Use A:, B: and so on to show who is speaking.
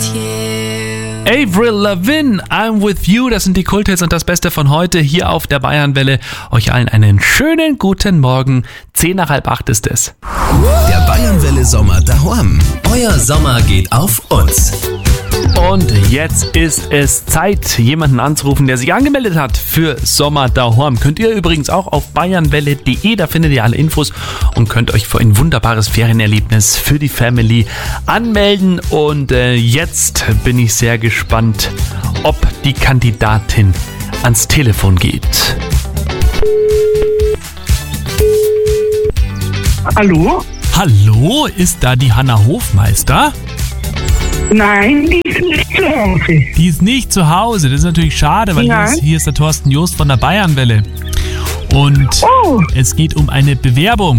A: Avril Lavigne, I'm with you, das sind die Kulthits und das Beste von heute hier auf der Bayernwelle. Euch allen einen schönen guten Morgen, 7:50 ist es.
B: Der Bayernwelle Sommer daheim. Euer Sommer geht auf uns.
A: Und jetzt ist es Zeit, jemanden anzurufen, der sich angemeldet hat für Sommer daheim. Könnt ihr übrigens auch auf bayernwelle.de, da findet ihr alle Infos und könnt euch für ein wunderbares Ferienerlebnis für die Family anmelden. Und jetzt bin ich sehr gespannt, ob die Kandidatin ans Telefon geht.
C: Hallo?
A: Hallo, ist da die Hanna Hofmeister?
C: Nein, die ist nicht zu Hause.
A: Die ist nicht zu Hause, das ist natürlich schade, weil hier ist der Thorsten Joost von der Bayernwelle. Und es geht um eine Bewerbung.